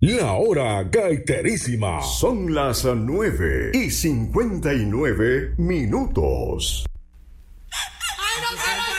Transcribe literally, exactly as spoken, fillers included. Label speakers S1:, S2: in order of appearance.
S1: La hora gaiterísima.
S2: Son las nueve y cincuenta y nueve minutos.
S3: ¡Ay, no,